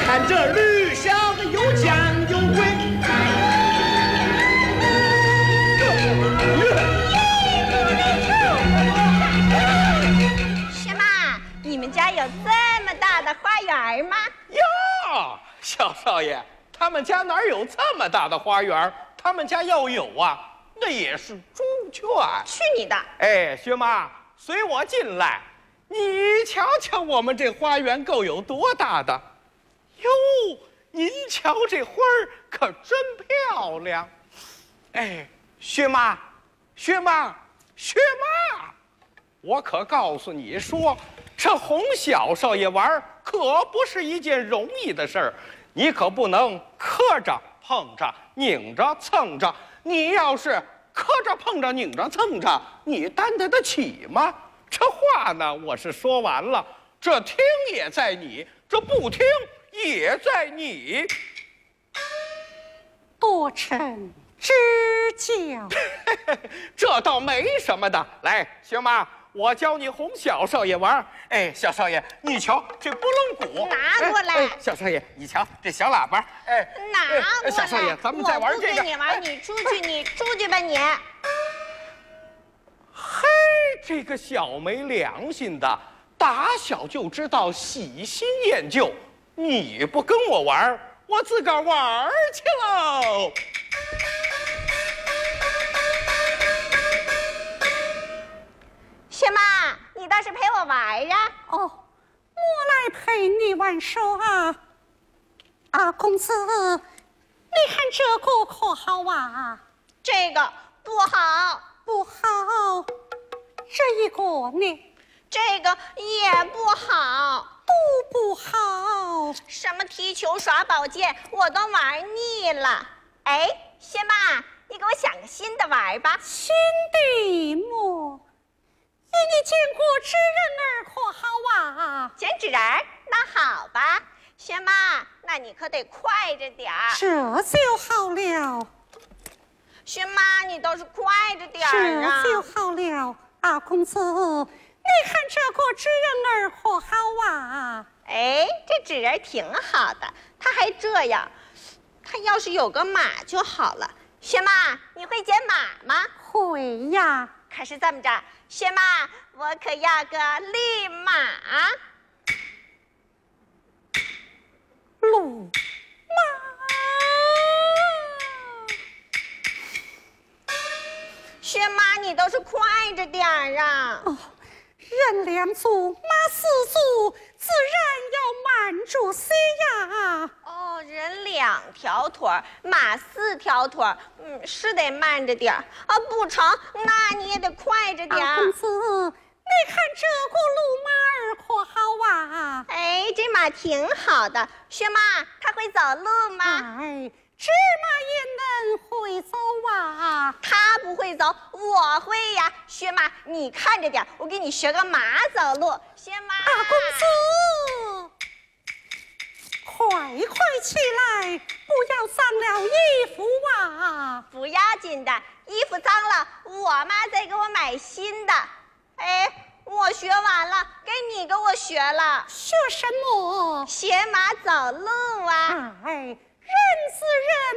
看这驴小子有将有规。 什么？你们家有这么大的花园吗？ 哟，小少爷，他们家哪有这么大的花园？他们家要有啊，那也是猪圈。 去你的！ 哎，薛妈，随我进来，你瞧瞧我们这花园够有多大的？哟，您瞧这花儿可真漂亮。哎，薛妈，薛妈，薛妈，我可告诉你说，这哄小少爷玩可不是一件容易的事儿，你可不能磕着碰着拧着蹭着。你要是磕着碰着拧着蹭着，你担待得起吗？这话呢，我是说完了，这听也在你，这不听也在你。 多承指教。 这倒没什么的。来，薛妈，我教你哄小少爷玩。哎，小少爷，你瞧这拨浪鼓， 拿过来。 小少爷，你瞧这小喇叭。哎， 拿过来。 小少爷，咱们再玩这个。 我不跟你玩，你出去，你出去吧你。 嘿，这个小没良心的，打小就知道喜新厌旧。你不跟我玩，我自个儿玩去喽。 薛妈，你倒是陪我玩啊！ 哦，我来陪你玩耍啊！啊，公子，你看这个可好啊？ 这个不好， 不好。这一个呢？ 这个也不好， 都不好。 什么踢球、耍宝剑，我都玩腻了。哎，薛妈，你给我想个新的玩吧。 新的么？你见过纸人儿可好啊？ 剪纸人儿，那好吧。薛妈，那你可得快着点儿。 这就好了。 薛妈，你倒是快着点儿啊！ 这就好了啊，公子，你看这个纸人儿可好啊？ 哎，这纸人挺好的，他还这样，他要是有个马就好了。薛妈，你会剪马吗？ 会呀。 可是这么着，薛妈，我可要个绿马。 路马。 薛妈，你倒是快着点儿啊！ 哦，人两足，马四足，自然要慢着些呀。 哦，人2条腿儿，马4条腿儿，是得慢着点儿啊。不成，那你也得快着点儿。 公子，你看这个路马儿可好啊？ 哎，这马挺好的。薛妈，它会走路吗？ 哎，这马也能会走啊。 它不会走，我会呀。薛妈，你看着点，我给你学个马走路。薛妈， 公子，快快起来，不要脏了衣服啊！ 不要紧的，衣服脏了，我妈再给我买新的。哎，我学完了，该你给我学了。 学什么？ 学马走路啊！ 哎，人自人